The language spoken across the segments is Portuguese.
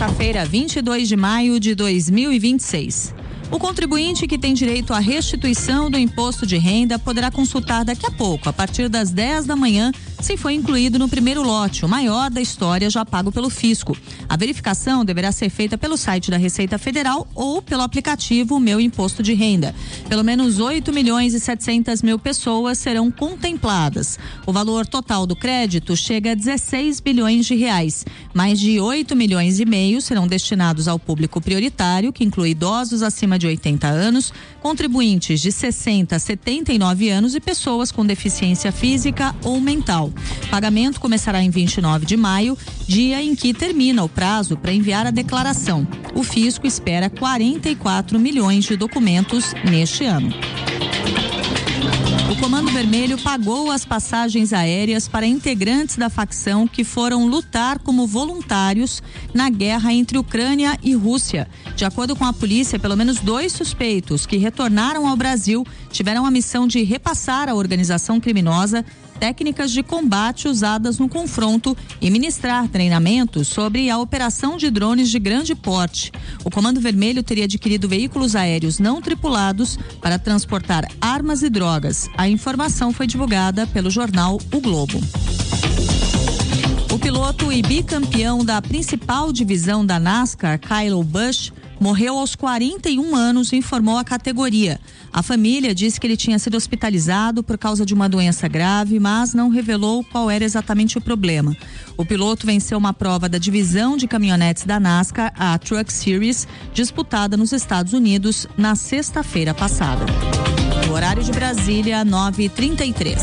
Sexta-feira, 22 de maio de 2026. O contribuinte que tem direito à restituição do imposto de renda poderá consultar daqui a pouco, a partir das 10 da manhã, se foi incluído no primeiro lote, o maior da história já pago pelo fisco. A verificação deverá ser feita pelo site da Receita Federal ou pelo aplicativo Meu Imposto de Renda. Pelo menos 8.700.000 pessoas serão contempladas. O valor total do crédito chega a 16 bilhões de reais. Mais de 8,5 milhões serão destinados ao público prioritário, que inclui idosos acima de 80 anos, contribuintes de 60 a 79 anos e pessoas com deficiência física ou mental. O pagamento começará em 29 de maio, dia em que termina o prazo para enviar a declaração. O fisco espera 44 milhões de documentos neste ano. O Comando Vermelho pagou as passagens aéreas para integrantes da facção que foram lutar como voluntários na guerra entre Ucrânia e Rússia. De acordo com a polícia, pelo menos 2 suspeitos que retornaram ao Brasil tiveram a missão de repassar à organização criminosa técnicas de combate usadas no confronto e ministrar treinamentos sobre a operação de drones de grande porte. O Comando Vermelho teria adquirido veículos aéreos não tripulados para transportar armas e drogas. A informação foi divulgada pelo jornal O Globo. O piloto e bicampeão da principal divisão da NASCAR, Kyle Busch, morreu aos 41 anos, informou a categoria. A família disse que ele tinha sido hospitalizado por causa de uma doença grave, mas não revelou qual era exatamente o problema. O piloto venceu uma prova da divisão de caminhonetes da NASCAR, a Truck Series, disputada nos Estados Unidos na sexta-feira passada. No horário de Brasília, 9h33.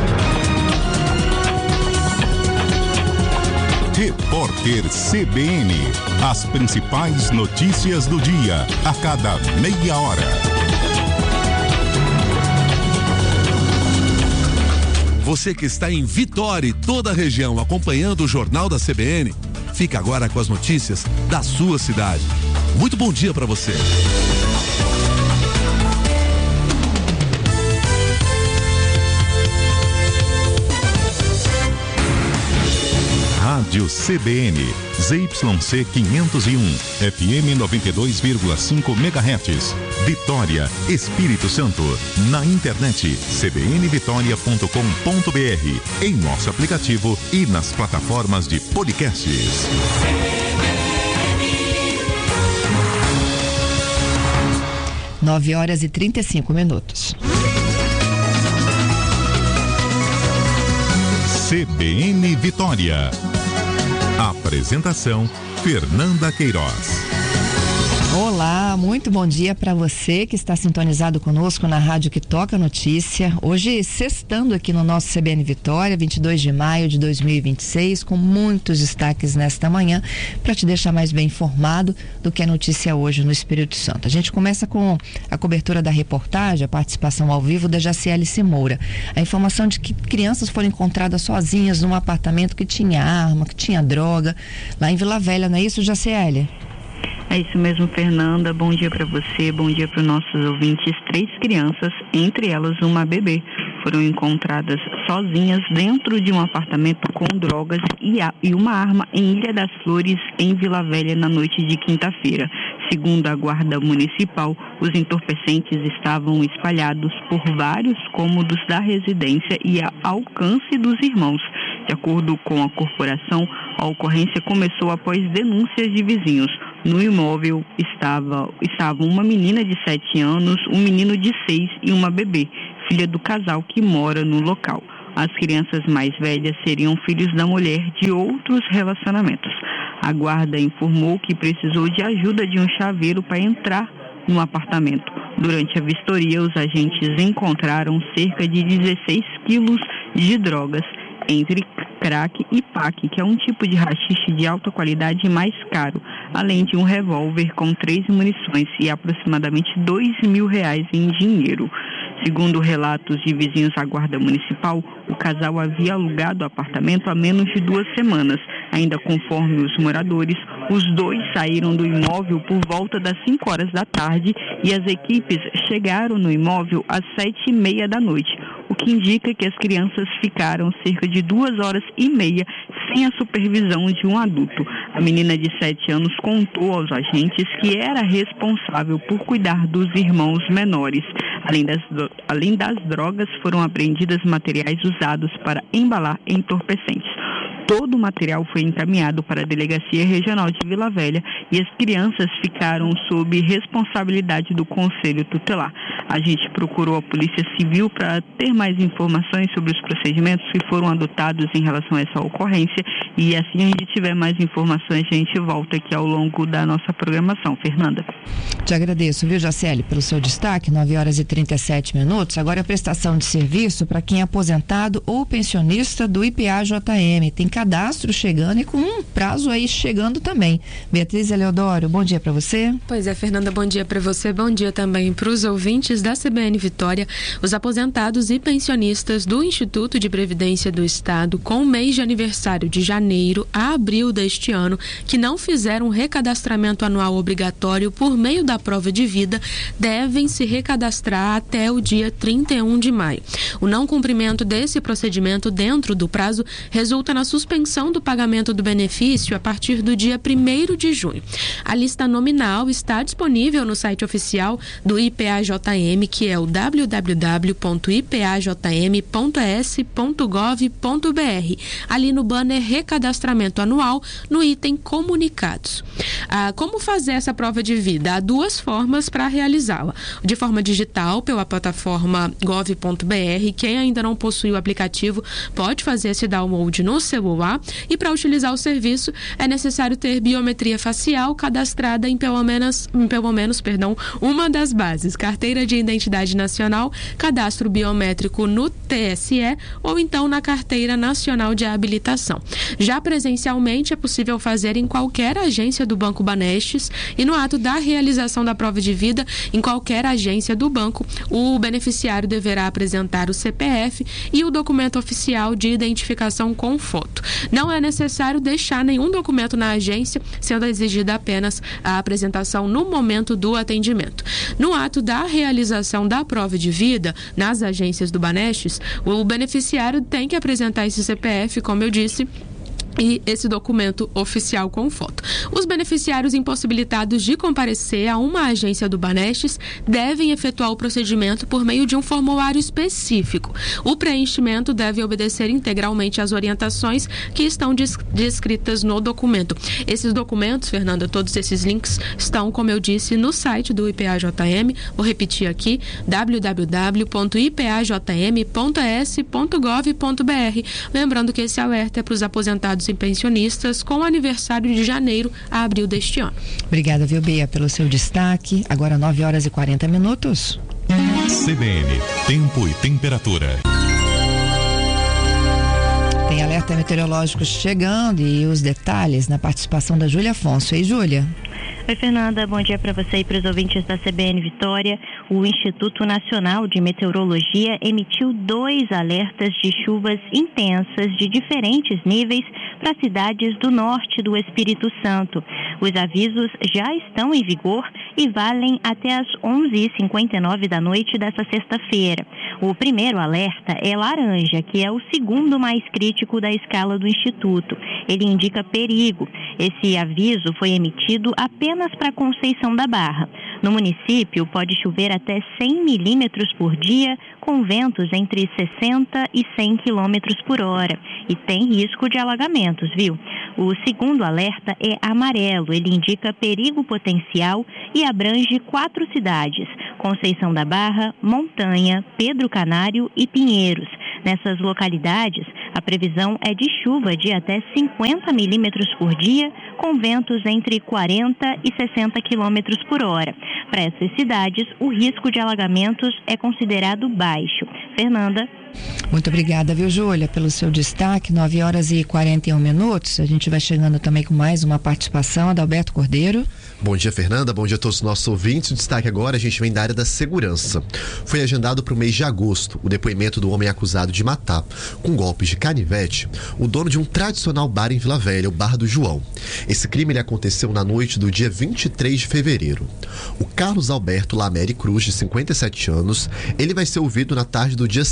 Repórter CBN. As principais notícias do dia, a cada meia hora. Você que está em Vitória e toda a região acompanhando o Jornal da CBN, fica agora com as notícias da sua cidade. Muito bom dia para você. Rádio CBN, ZYC 501, FM 92,5 MHz, Vitória, Espírito Santo. Na internet, cbnvitoria.com.br, em nosso aplicativo e nas plataformas de podcasts. 9h35. CBN Vitória. Apresentação: Fernanda Queiroz. Olá, muito bom dia para você que está sintonizado conosco na rádio que toca notícia. Hoje, sextando aqui no nosso CBN Vitória, 22 de maio de 2026, com muitos destaques nesta manhã, para te deixar mais bem informado do que é notícia hoje no Espírito Santo. A gente começa com a cobertura da reportagem, a participação ao vivo da Jaciele Moura. A informação de que crianças foram encontradas sozinhas num apartamento que tinha arma, que tinha droga, lá em Vila Velha, não é isso, Jaciele? É isso mesmo, Fernanda. Bom dia para você, bom dia para os nossos ouvintes. 3 crianças, entre elas uma bebê, foram encontradas sozinhas dentro de um apartamento com drogas e uma arma em Ilha das Flores, em Vila Velha, na noite de quinta-feira. Segundo a Guarda Municipal, os entorpecentes estavam espalhados por vários cômodos da residência e ao alcance dos irmãos. De acordo com a corporação, a ocorrência começou após denúncias de vizinhos. No imóvel estavam uma menina de 7 anos, um menino de 6 e uma bebê, filha do casal que mora no local. As crianças mais velhas seriam filhos da mulher de outros relacionamentos. A guarda informou que precisou de ajuda de um chaveiro para entrar no apartamento. Durante a vistoria, os agentes encontraram cerca de 16 quilos de drogas, entre crack e pack, que é um tipo de haxixe de alta qualidade mais caro, além de um revólver com 3 munições e aproximadamente R$2.000 em dinheiro. Segundo relatos de vizinhos à Guarda Municipal, o casal havia alugado o apartamento há menos de 2 semanas. Ainda conforme os moradores, os dois saíram do imóvel por volta das 5 horas da tarde e as equipes chegaram no imóvel às 7h30 da noite, o que indica que as crianças ficaram cerca de 2 horas e meia sem a supervisão de um adulto. A menina de 7 anos contou aos agentes que era responsável por cuidar dos irmãos menores. Além das drogas, foram apreendidas materiais usados para embalar entorpecentes. Todo o material foi encaminhado para a Delegacia Regional de Vila Velha e as crianças ficaram sob responsabilidade do Conselho Tutelar. A gente procurou a Polícia Civil para ter mais informações sobre os procedimentos que foram adotados em relação a essa ocorrência e assim a gente tiver mais informações, a gente volta aqui ao longo da nossa programação. Fernanda. Te agradeço, viu, Jaciele, pelo seu destaque, 9h37. Agora a prestação de serviço para quem é aposentado ou pensionista do IPA-JM. Tem cadastro chegando e com um prazo aí chegando também. Beatriz Eleodoro, bom dia para você. Pois é, Fernanda, bom dia para você, bom dia também para os ouvintes da CBN Vitória. Os aposentados e pensionistas do Instituto de Previdência do Estado com o mês de aniversário de janeiro a abril deste ano, que não fizeram recadastramento anual obrigatório por meio da prova de vida, devem se recadastrar até o dia 31 de maio. O não cumprimento desse procedimento dentro do prazo resulta na suspensão do pagamento do benefício a partir do dia 1º de junho. A lista nominal está disponível no site oficial do IPA-JM, que é o www.ipajm.es.gov.br. Ali no banner Recadastramento Anual, no item Comunicados. Como fazer essa prova de vida? Há duas formas para realizá-la. De forma digital, pela plataforma gov.br. Quem ainda não possui o aplicativo pode fazer esse download no celular, e para utilizar o serviço é necessário ter biometria facial cadastrada em pelo menos uma das bases: carteira de identidade nacional, cadastro biométrico no TSE ou então na carteira nacional de habilitação. Já presencialmente é possível fazer em qualquer agência do Banco Banestes e no ato da realização da prova de vida em qualquer agência do banco, o beneficiário deverá apresentar o CPF e o documento oficial de identificação com foto. Não é necessário deixar nenhum documento na agência, sendo exigida apenas a apresentação no momento do atendimento. No ato da realização da prova de vida, nas agências do Banestes, o beneficiário tem que apresentar esse CPF, como eu disse, e esse documento oficial com foto. Os beneficiários impossibilitados de comparecer a uma agência do Banestes devem efetuar o procedimento por meio de um formulário específico. O preenchimento deve obedecer integralmente às orientações que estão descritas no documento. Esses documentos, Fernanda, todos esses links estão, como eu disse, no site do IPA-JM. Vou repetir aqui, www.ipajm.es.gov.br. Lembrando que esse alerta é para os aposentados e pensionistas com aniversário de janeiro a abril deste ano. Obrigada, viu, Bea, pelo seu destaque. Agora 9h40. CBN, tempo e temperatura. Tem alerta meteorológico chegando e os detalhes na participação da Júlia Afonso. Ei, Júlia. Oi, Fernanda, bom dia para você e para os ouvintes da CBN Vitória. O Instituto Nacional de Meteorologia emitiu 2 alertas de chuvas intensas de diferentes níveis para cidades do norte do Espírito Santo. Os avisos já estão em vigor e valem até as 11h59 da noite dessa sexta-feira. O primeiro alerta é laranja, que é o segundo mais crítico da escala do Instituto. Ele indica perigo. Esse aviso foi emitido apenas para Conceição da Barra. No município, pode chover até 100 milímetros por dia, com ventos entre 60 e 100 quilômetros por hora. E tem risco de alagamentos, viu? O segundo alerta é amarelo. Ele indica perigo potencial e abrange 4 cidades: Conceição da Barra, Montanha, Pedro Canário e Pinheiros. Nessas localidades, a previsão é de chuva de até 50 milímetros por dia, com ventos entre 40 e 60 quilômetros por hora. Para essas cidades, o risco de alagamentos é considerado baixo. Fernanda. Muito obrigada, viu, Júlia, pelo seu destaque. 9h41. A gente vai chegando também com mais uma participação. Adalberto Cordeiro. Bom dia, Fernanda. Bom dia a todos os nossos ouvintes. O destaque agora, a gente vem da área da segurança. Foi agendado para o mês de agosto o depoimento do homem acusado de matar, com golpes de canivete, o dono de um tradicional bar em Vila Velha, o Bar do João. Esse crime ele aconteceu na noite do dia 23 de fevereiro. O Carlos Alberto Lamere Cruz, de 57 anos, ele vai ser ouvido na tarde do dia 6 de agosto.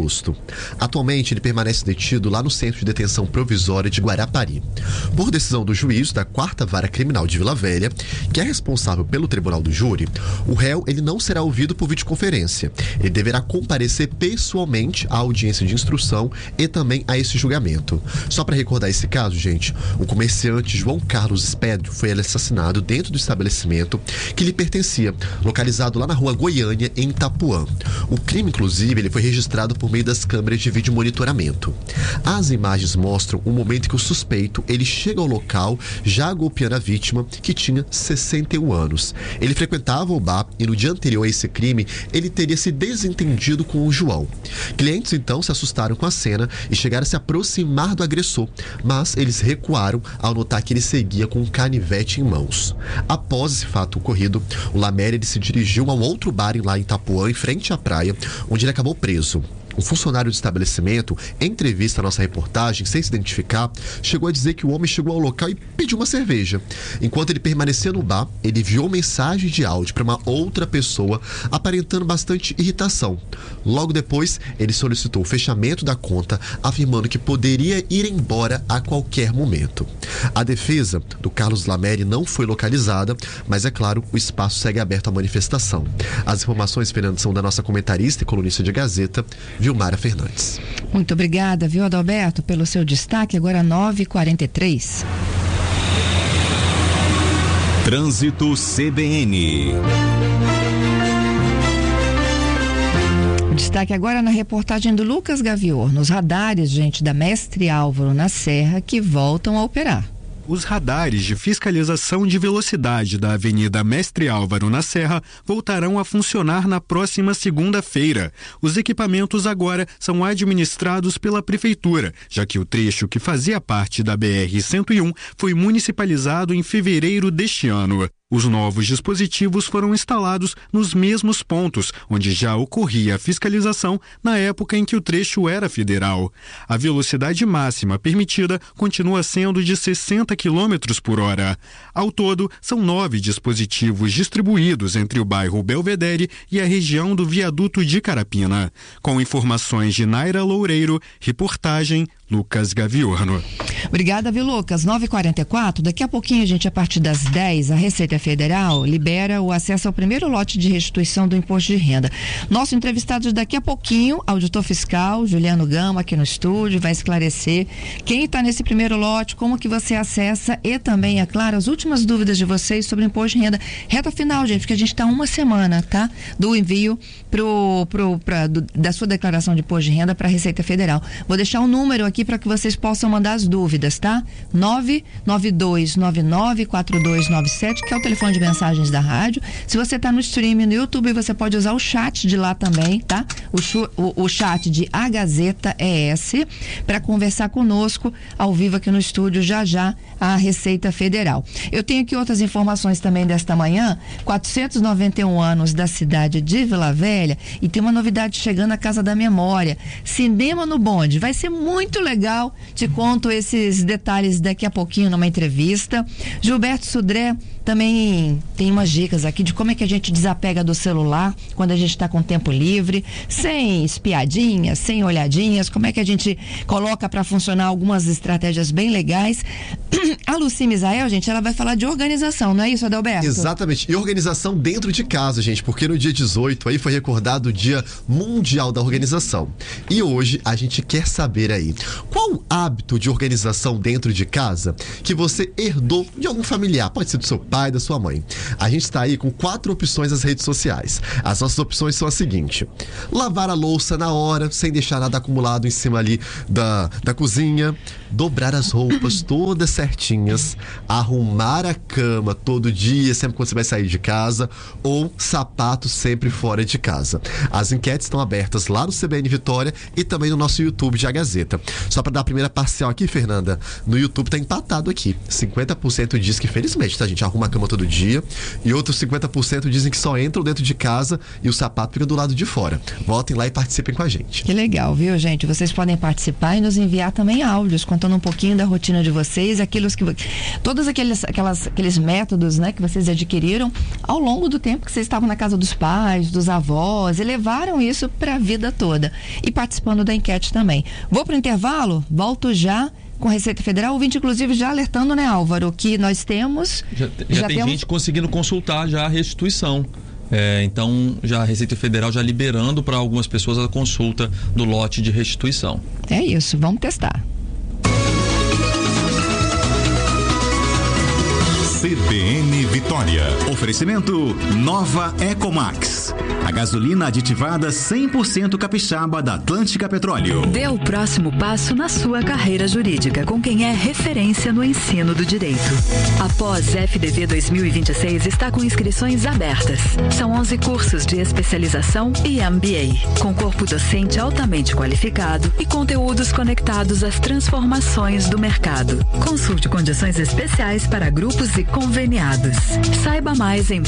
agosto. Atualmente, ele permanece detido lá no Centro de Detenção Provisória de Guarapari. Por decisão do juiz da 4ª Vara Criminal de Vila Velha, que é responsável pelo tribunal do júri, o réu ele não será ouvido por videoconferência. Ele deverá comparecer pessoalmente à audiência de instrução e também a esse julgamento. Só para recordar esse caso, gente, o comerciante João Carlos Espédrio foi assassinado dentro do estabelecimento que lhe pertencia, localizado lá na rua Goiânia, em Itapuã. O crime, inclusive, ele foi registrado por meio das câmeras de vídeo monitoramento. As imagens mostram o momento em que o suspeito ele chega ao local já golpeando a vítima, que tinha 61 anos. Ele frequentava o bar e no dia anterior a esse crime, ele teria se desentendido com o João. Clientes então se assustaram com a cena e chegaram a se aproximar do agressor, mas eles recuaram ao notar que ele seguia com um canivete em mãos. Após esse fato ocorrido, o Laméria ele se dirigiu a um outro bar lá em Itapuã, em frente à praia, onde ele acabou preso. Um funcionário do estabelecimento, em entrevista à nossa reportagem, sem se identificar, chegou a dizer que o homem chegou ao local e pediu uma cerveja. Enquanto ele permanecia no bar, ele enviou mensagem de áudio para uma outra pessoa, aparentando bastante irritação. Logo depois, ele solicitou o fechamento da conta, afirmando que poderia ir embora a qualquer momento. A defesa do Carlos Laméria não foi localizada, mas é claro, o espaço segue aberto à manifestação. As informações, Fernando, são da nossa comentarista e colunista de Gazeta, Vilmara Fernandes. Muito obrigada, viu, Adalberto, pelo seu destaque. Agora 9h43. Trânsito CBN. O destaque agora na reportagem do Lucas Gavior, nos radares, gente, da Mestre Álvaro na Serra, que voltam a operar. Os radares de fiscalização de velocidade da Avenida Mestre Álvaro na Serra voltarão a funcionar na próxima segunda-feira. Os equipamentos agora são administrados pela Prefeitura, já que o trecho que fazia parte da BR-101 foi municipalizado em fevereiro deste ano. Os novos dispositivos foram instalados nos mesmos pontos onde já ocorria a fiscalização na época em que o trecho era federal. A velocidade máxima permitida continua sendo de 60 km por hora. Ao todo, são 9 dispositivos distribuídos entre o bairro Belvedere e a região do Viaduto de Carapina. Com informações de Naira Loureiro, reportagem Lucas Gaviorno. Obrigada, viu, Lucas? 9h44, daqui a pouquinho, gente, a partir das 10, a Receita Federal libera o acesso ao primeiro lote de restituição do imposto de renda. Nosso entrevistado daqui a pouquinho, auditor fiscal, Juliano Gama, aqui no estúdio, vai esclarecer quem está nesse primeiro lote, como que você acessa e também, é claro, as últimas dúvidas de vocês sobre o imposto de renda. Reta final, gente, porque a gente está uma semana, tá? Do envio da sua declaração de imposto de renda para a Receita Federal. Vou deixar um número aqui para que vocês possam mandar as dúvidas, tá? 992994297, que é o telefone de mensagens da rádio. Se você está no streaming no YouTube, você pode usar o chat de lá também, tá? O chat de A Gazeta ES para conversar conosco ao vivo aqui no estúdio, já a Receita Federal. Eu tenho aqui outras informações também desta manhã, 491 anos da cidade de Vila Velha, e tem uma novidade chegando à Casa da Memória, cinema no bonde, vai ser muito legal, te conto esses detalhes daqui a pouquinho numa entrevista. Gilberto Sudré também tem umas dicas aqui de como é que a gente desapega do celular quando a gente está com tempo livre, sem espiadinhas, sem olhadinhas, como é que a gente coloca para funcionar algumas estratégias bem legais. A Lucy Misael, gente, ela vai falar de organização, não é isso, Adalberto? Exatamente, e organização dentro de casa, gente, porque no dia 18 aí foi recordado o Dia Mundial da Organização. E hoje a gente quer saber aí, qual o hábito de organização dentro de casa que você herdou de algum familiar? Pode ser do seu pai, da sua mãe. A gente está aí com 4 opções nas redes sociais. As nossas opções são as seguintes: lavar a louça na hora, sem deixar nada acumulado em cima ali da cozinha, dobrar as roupas todas certinhas, arrumar a cama todo dia, sempre quando você vai sair de casa, ou sapato sempre fora de casa. As enquetes estão abertas lá no CBN Vitória e também no nosso YouTube de A Gazeta. Só para dar a primeira parcial aqui, Fernanda, no YouTube tá empatado aqui. 50% diz que, felizmente, tá, gente, arruma a cama todo dia, e outros 50% dizem que só entram dentro de casa e o sapato fica do lado de fora. Votem lá e participem com a gente. Que legal, viu, gente? Vocês podem participar e nos enviar também áudios, contar contando um pouquinho da rotina de vocês, todos aqueles métodos, né, que vocês adquiriram ao longo do tempo que vocês estavam na casa dos pais, dos avós, e levaram isso para a vida toda. E participando da enquete também. Vou para o intervalo, volto já com Receita Federal, ouvinte inclusive já alertando, né, Álvaro, que nós temos... Já tem gente conseguindo consultar já a restituição. Então, já a Receita Federal já liberando para algumas pessoas a consulta do lote de restituição. É isso, vamos testar. CBN Vitória. Oferecimento Nova Ecomax. A gasolina aditivada 100% capixaba da Atlântica Petróleo. Dê o próximo passo na sua carreira jurídica com quem é referência no ensino do direito. A pós-FDV 2026 está com inscrições abertas. São 11 cursos de especialização e MBA, com corpo docente altamente qualificado e conteúdos conectados às transformações do mercado. Consulte condições especiais para grupos e conveniados. Saiba mais em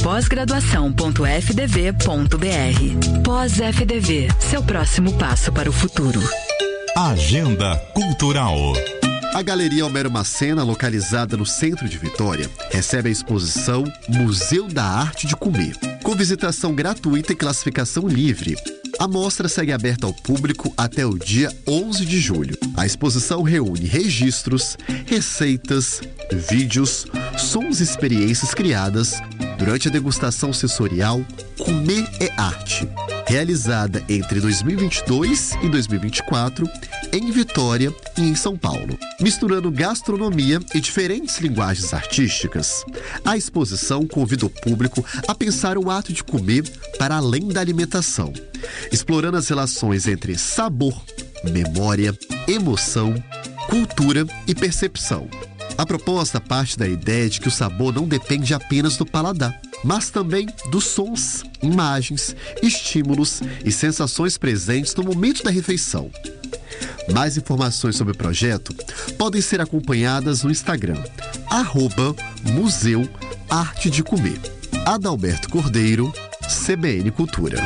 pós-graduação.fdv.br. Pós-FDV, seu próximo passo para o futuro. Agenda Cultural. A Galeria Homero Macena, localizada no centro de Vitória, recebe a exposição Museu da Arte de Comer, com visitação gratuita e classificação livre. A mostra segue aberta ao público até o dia 11 de julho. A exposição reúne registros, receitas, vídeos, sons e experiências criadas durante a degustação sensorial Comer é Arte, realizada entre 2022 e 2024 em Vitória e em São Paulo. Misturando gastronomia e diferentes linguagens artísticas, a exposição convida o público a pensar o ato de comer para além da alimentação, explorando as relações entre sabor, memória, emoção, cultura e percepção. A proposta parte da ideia de que o sabor não depende apenas do paladar, mas também dos sons, imagens, estímulos e sensações presentes no momento da refeição. Mais informações sobre o projeto podem ser acompanhadas no Instagram, @Museu Arte de Comer. Adalberto Cordeiro, CBN Cultura.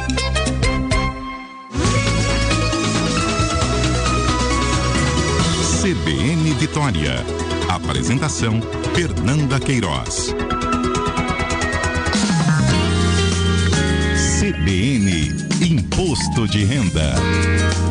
CBN Vitória. Apresentação: Fernanda Queiroz. CBN Imposto de Renda.